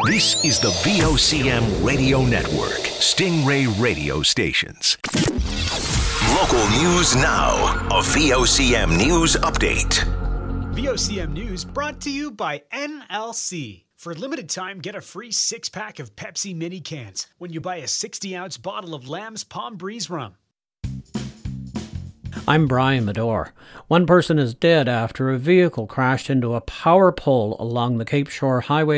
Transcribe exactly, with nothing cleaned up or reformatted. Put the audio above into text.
This is the V O C M Radio Network, Stingray Radio Stations. Local news now. A V O C M News Update. V O C M News brought to you by N L C. For a limited time, get a free six-pack of Pepsi mini cans when you buy a sixty-ounce bottle of Lamb's Palm Breeze rum. I'm Brian Medore. One person is dead after a vehicle crashed into a power pole along the Cape Shore Highway